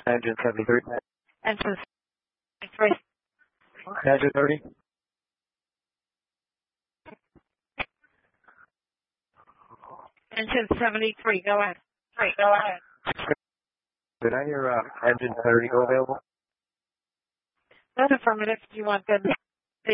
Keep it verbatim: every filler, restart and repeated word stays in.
Engine seventy-three. Engine seventy-three. Engine thirty. Engine seventy-three, go ahead. Three, go ahead. Did I hear uh, engine thirty go available? That's affirmative. Do you want them?